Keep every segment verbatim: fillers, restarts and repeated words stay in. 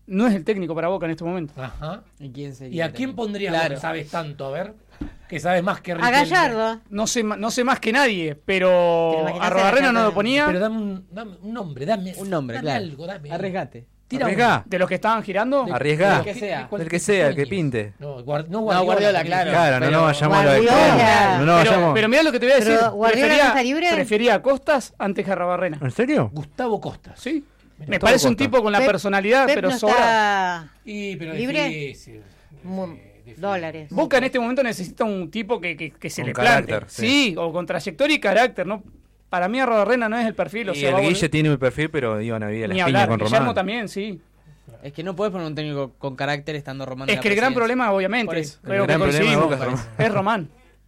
no es el técnico para Boca en este momento. Ajá. ¿Y quién sería? ¿Y a quién pondrías Claro. vos que sabes tanto? A ver, que sabes más que A Riquelme. Gallardo. No sé, ma- no sé más que nadie, ¿Te pero imaginás a a Robarrena no Gallardo? lo ponía. Pero dame un, dame un nombre, dame Un nombre, dame claro. algo, dame. Arriesgate. Tira Arriesgá. De los que estaban girando. De- Arriesgá. de que sea. cuál Del que sea, el que sueñes. pinte. No, Guard- no No, Guardiola, Guardiola, porque- claro. Claro, no pero- nos vayamos a lo Guardiola. extremo. No nos Pero, vayamos. pero mira lo que te voy a decir. Pero, ¿Guardiola prefería, no está libre? prefería a Costas antes que a Robarrena. ¿En serio? Gustavo Costas. Sí. Mirá, Me todo parece un Costa. tipo con la Pep- personalidad, Pep pero no sobra. está Y, pero ¿Libre? difícil. mu- Sí, difícil. dólares. Boca en este momento necesita un tipo que, que, que se Con le plante. carácter, Sí. sí. o con trayectoria y carácter. ¿No? Para mí a Robarrena no es el perfil. O Y sea, el va a Guille volver- tiene un perfil, pero iban a vivir a Ni las piñas hablar. con Guillermo Román. también, sí. Es que no puedes poner un técnico con carácter estando Román. en Es la que el gran presidencia. problema, obviamente, Por eso. creo El que gran problema de coincidimos, Boca es Román. es Román.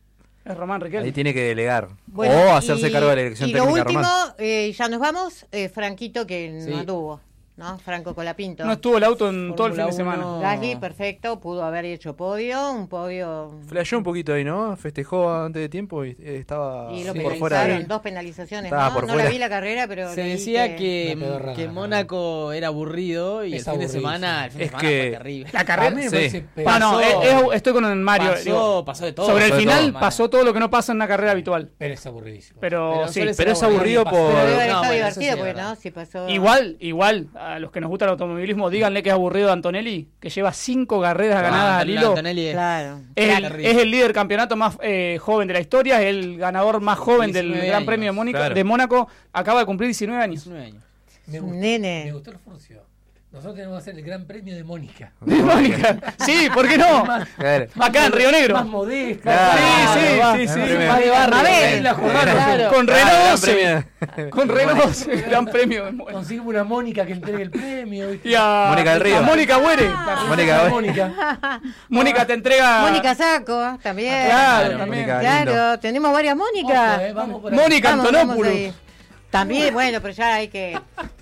Es Román Riquelme. Ahí tiene que delegar. Bueno, o hacerse y- cargo de la elección y lo técnica último, Román. eh, ya nos vamos, eh, Franquito que Sí. no tuvo, ¿no? Franco Colapinto. No estuvo el auto en todo el fin Fórmula de semana. uno. Gasly, perfecto, pudo haber hecho podio, un podio... Flasheó un poquito ahí, ¿no? Festejó antes de tiempo y eh, estaba Y lo por penalizaron, fuera de... dos penalizaciones, Estaba ¿no? por No fuera. la vi la carrera, pero Se leí decía que, Una pedorrada, que ¿no? Mónaco era aburrido y Es el fin de aburridísimo. semana, el fin de Es semana que- fue terrible. La A carrera. mí me Sí. parece No, pedazo- no, Pasó- es- es- estoy con el Mario. pasó, digo, pasó de todo. sobre el Pasó de final todo. pasó todo lo que no pasa en una carrera habitual. Pero es aburridísimo. Pero, Pero sí. suele ser Pero es aburrido. aburrido por... Pero debe haber No, estado bueno, eso divertido, sí es porque verdad. no, si pasó... Igual, igual, a los que nos gusta el automovilismo, díganle que es aburrido a Antonelli, que lleva cinco carreras ganadas al hilo. Antonelli es- Claro. Es el, terrible. es el líder campeonato más eh, joven de la historia, es el ganador más joven del diecinueve Gran años. Premio de Mónaco, Claro. de Mónaco, acaba de cumplir diecinueve años. diecinueve años. Me Un gustó, nene. me gustó el Furcio. Nosotros tenemos que hacer el Gran Premio de Mónica. De Mónica. Sí, ¿por qué no? Claro. Acá en Río Negro. Más modesta. Claro. Sí, sí, va. sí, sí. Gran Premio. Más de barrio. Mabel. Es la jornada. Claro. Con Claro, Renault, Gran sí. Premio. Con Renault, sí, Gran Premio de Mónaco. Conseguimos una Mónica que entregue el premio. ¿viste? Y a Mónica del Río. a Mónica Güere. Mónica, La Mónica. Mónica te entrega. Mónica Saco, también. Claro, Claro, también. Mónica. Claro, lindo. tenemos varias Mónicas. Ojo, eh, vamos por ahí. Mónica Vamos, vamos Antonopoulos. ahí. También, bueno, pero ya hay que...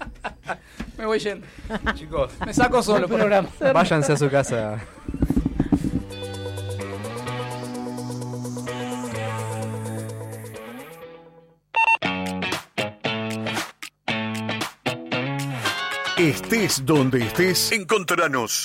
Me voy yendo. Chicos, Me saco solo. Buen programa. váyanse a su casa. Estés donde estés, encontranos.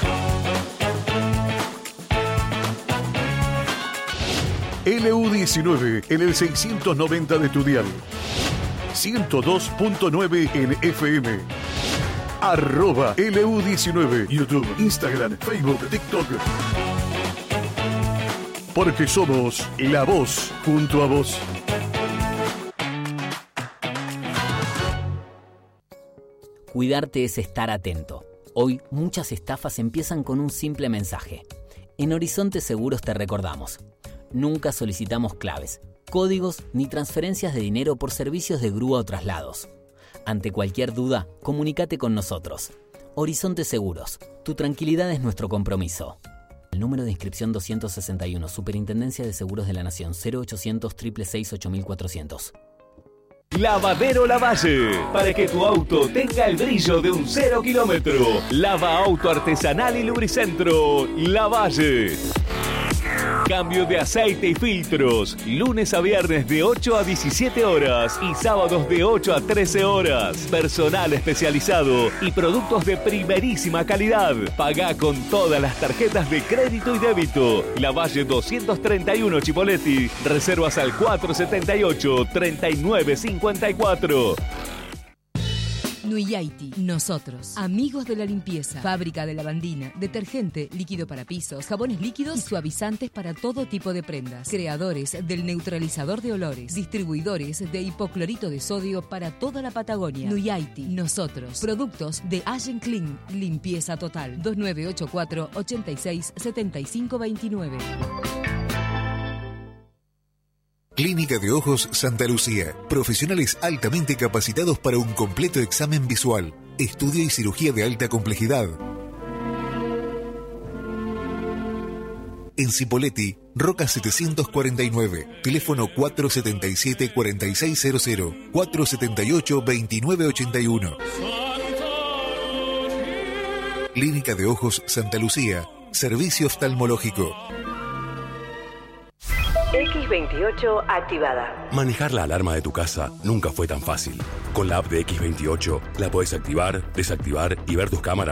L U diecinueve en el seiscientos noventa de tu dial. ciento dos punto nueve en F M. Arroba L U diecinueve. YouTube, Instagram, Facebook, TikTok. Porque somos la voz junto a vos. Cuidarte es estar atento. Hoy muchas estafas empiezan con un simple mensaje. En Horizonte Seguros te recordamos. Nunca solicitamos claves, códigos ni transferencias de dinero por servicios de grúa o traslados. Ante cualquier duda, comunícate con nosotros. Horizonte Seguros. Tu tranquilidad es nuestro compromiso. El número de inscripción doscientos sesenta y uno, Superintendencia de Seguros de la Nación, cero ochocientos, seiscientos sesenta y seis, ocho mil cuatrocientos. Lavadero Lavalle, para que tu auto tenga el brillo de un cero kilómetro. Lava auto artesanal y lubricentro Lavalle. Cambio de aceite y filtros, lunes a viernes de ocho a diecisiete horas y sábados de ocho a trece horas. Personal especializado y productos de primerísima calidad. Pagá con todas las tarjetas de crédito y débito. Lavalle doscientos treinta y uno Chipoleti. Reservas al cuatro setenta y ocho, treinta y nueve cincuenta y cuatro. Nuyaiti, nosotros, amigos de la limpieza, fábrica de lavandina, detergente, líquido para pisos, jabones líquidos y suavizantes para todo tipo de prendas, creadores del neutralizador de olores, distribuidores de hipoclorito de sodio para toda la Patagonia. Nuyaiti, nosotros, productos de Allen Clean, limpieza total, dos nueve ocho cuatro, ochenta y seis, setenta y cinco veintinueve. Clínica de Ojos Santa Lucía. Profesionales altamente capacitados para un completo examen visual, estudio y cirugía de alta complejidad. En Cipolletti, Roca setecientos cuarenta y nueve, teléfono cuatro setenta y siete, cuarenta y seis cero cero, cuatro setenta y ocho, veintinueve ochenta y uno. Clínica de Ojos Santa Lucía, servicio oftalmológico. X veintiocho activada. Manejar la alarma de tu casa nunca fue tan fácil. Con la app de X veintiocho la podés activar, desactivar y ver tus cámaras